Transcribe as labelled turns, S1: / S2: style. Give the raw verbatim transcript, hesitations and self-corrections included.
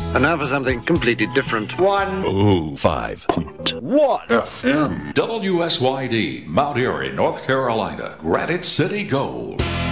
S1: six.
S2: And now for something completely different.
S1: One.
S3: Ooh, five.
S1: One.
S3: F M.
S4: W S Y D, Mount Airy, North Carolina. Granite City Gold.